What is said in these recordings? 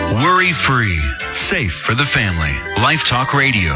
Worry-free, safe for the family. Life Talk Radio.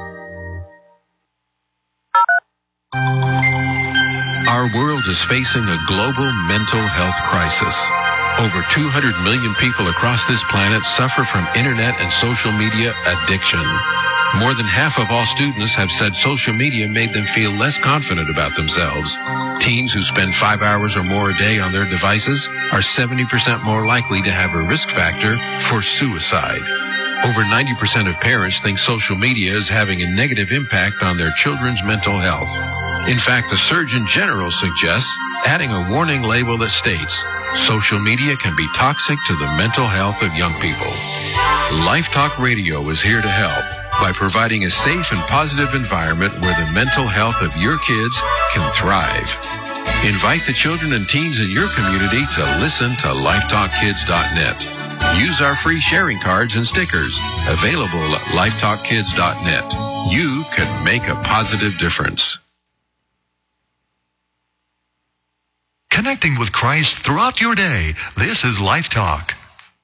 Our world is facing a global mental health crisis. Over 200 million people across this planet suffer from internet and social media addiction. More than half of all students have said social media made them feel less confident about themselves. Teens who spend 5 hours or more a day on their devices are 70% more likely to have a risk factor for suicide. Over 90% of parents think social media is having a negative impact on their children's mental health. In fact, the Surgeon General suggests adding a warning label that states, social media can be toxic to the mental health of young people. Life Talk Radio is here to help by providing a safe and positive environment where the mental health of your kids can thrive. Invite the children and teens in your community to listen to lifetalkkids.net. Use our free sharing cards and stickers available at lifetalkkids.net. You can make a positive difference. Connecting with Christ throughout your day. This is Life Talk.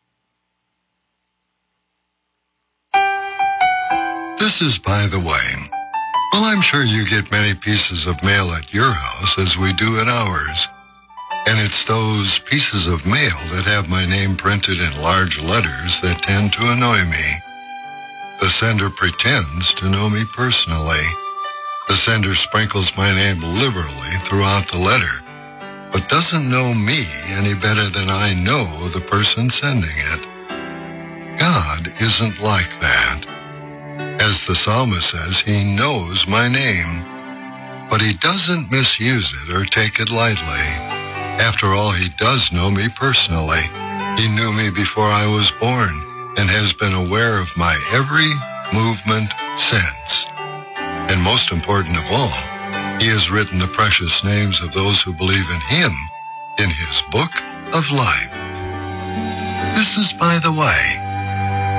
This is By the Way. Well, I'm sure you get many pieces of mail at your house as we do at ours. And it's those pieces of mail that have my name printed in large letters that tend to annoy me. The sender pretends to know me personally. The sender sprinkles my name liberally throughout the letter, but doesn't know me any better than I know the person sending it. God isn't like that. As the psalmist says, he knows my name, but he doesn't misuse it or take it lightly. After all, he does know me personally. He knew me before I was born and has been aware of my every movement since. And most important of all, he has written the precious names of those who believe in him in his book of life. This is By the Way.